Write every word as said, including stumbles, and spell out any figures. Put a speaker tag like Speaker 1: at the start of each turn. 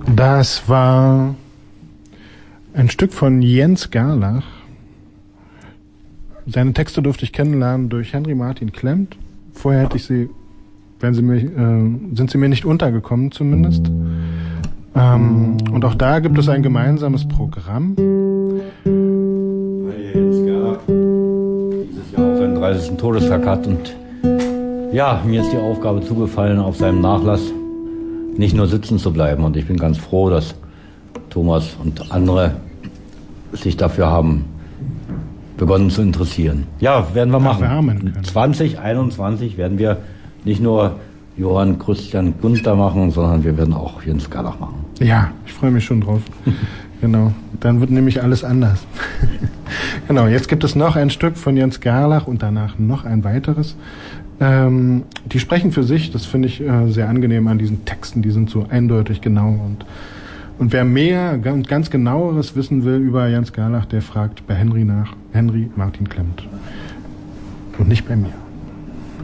Speaker 1: Das war ein Stück von Jens Gerlach. Seine Texte durfte ich kennenlernen durch Henry Martin Klemt. Vorher hätte ich sie, wenn sie mir, äh, sind sie mir nicht untergekommen zumindest. Ähm, und auch da gibt es ein gemeinsames Programm.
Speaker 2: Weil Jens Gerlach dieses Jahr auch seinen dreißigsten Todestag hat und ja, mir ist die Aufgabe zugefallen, auf seinem Nachlass nicht nur sitzen zu bleiben. Und ich bin ganz froh, dass Thomas und andere sich dafür haben begonnen zu interessieren. Ja, werden wir machen. zwanzig einundzwanzig werden wir nicht nur Johann Christian Gunther machen, sondern wir werden auch Jens Gerlach machen.
Speaker 1: Ja, ich freue mich schon drauf. Genau, dann wird nämlich alles anders. Genau, jetzt gibt es noch ein Stück von Jens Gerlach und danach noch ein weiteres. Ähm, die sprechen für sich, das finde ich äh, sehr angenehm an diesen Texten, die sind so eindeutig genau. Und, und wer mehr, ganz, ganz genaueres wissen will über Jens Gerlach, der fragt bei Henry nach, Henry Martin Klemt. Und nicht bei mir.